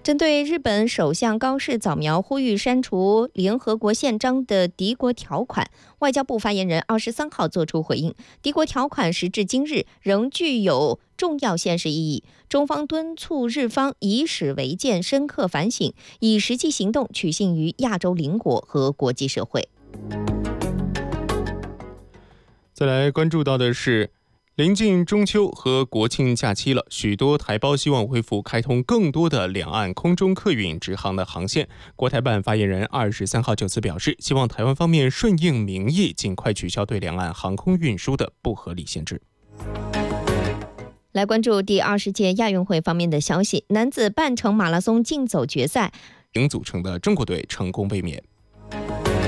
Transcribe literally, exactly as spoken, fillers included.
针对日本首相高市早苗呼吁删除联合国宪章的敌国条款，外交部发言人二十三号作出回应，敌国条款时至今日仍具有重要现实意义，中方敦促日方以史为鉴，深刻反省，以实际行动取信于亚洲邻国和国际社会。 再来关注到的是，临近中秋和国庆假期了，许多台胞希望恢复开通更多的两岸空中客运直航的航线。国台办发言人二十三号就此表示，希望台湾方面顺应民意，尽快取消对两岸航空运输的不合理限制。 来关注第二十届亚运会方面的消息，男子半程马拉松竞走决赛， 营组成的中国队成功卫冕。